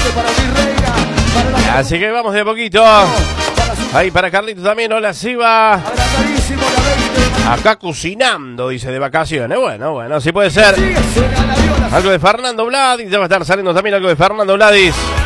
Así que vamos de a poquito. Ahí para Carlito también, hola Siva. Acá cocinando, dice, de vacaciones. Bueno, sí puede ser. Algo de Fernando Vladis, ya va a estar saliendo también algo de Fernando Vladis.